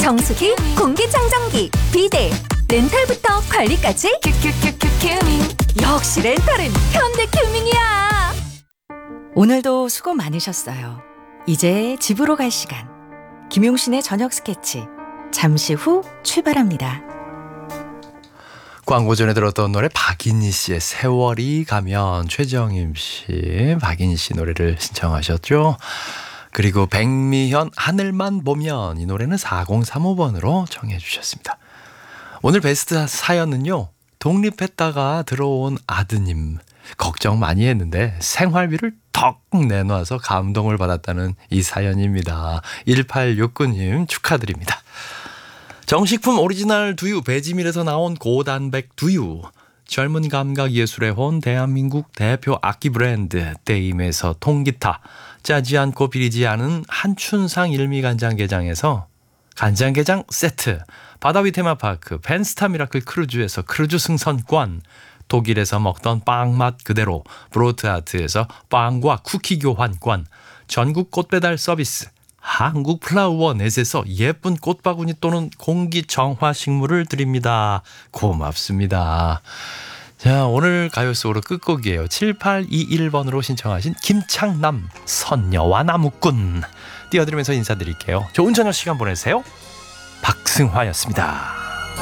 정수기, 공기청정기, 비데, 렌탈부터 관리까지 큐큐큐큐 역시 렌탈은 현대큐밍이야. 오늘도 수고 많으셨어요. 이제 집으로 갈 시간. 김용신의 저녁 스케치 잠시 후 출발합니다. 광고 전에 들었던 노래 박인희 씨의 세월이 가면, 최정임 씨, 박인희 씨 노래를 신청하셨죠. 그리고 백미현 하늘만 보면, 이 노래는 4035번으로 청해 주셨습니다. 오늘 베스트 사연은요, 독립했다가 들어온 아드님 걱정 많이 했는데 생활비를 턱 내놔서 감동을 받았다는 이 사연입니다. 1869님 축하드립니다. 정식품 오리지널 두유 베지밀에서 나온 고단백 두유, 젊은 감각 예술의 혼 대한민국 대표 악기 브랜드 데임에서 통기타, 짜지 않고 비리지 않은 한춘상 일미간장게장에서 간장게장 세트, 바다위 테마파크 펜스타 미라클 크루즈에서 크루즈 승선권, 독일에서 먹던 빵 맛 그대로 브로트아트에서 빵과 쿠키 교환권, 전국 꽃배달 서비스 한국 플라워넷에서 예쁜 꽃바구니 또는 공기정화 식물을 드립니다. 고맙습니다. 자, 오늘 가요 속으로 끝곡이에요. 7821번으로 신청하신 김창남 선녀와 나무꾼 띄워드리면서 인사드릴게요. 좋은 저녁 시간 보내세요. 박승화였습니다.